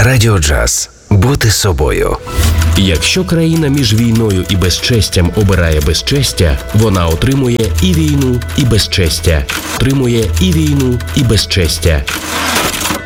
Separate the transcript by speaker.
Speaker 1: Радіо Джаз. Бути собою.
Speaker 2: Якщо країна між війною і безчестям обирає безчестя, вона отримує і війну, і безчестя. Отримує і війну, і безчестя.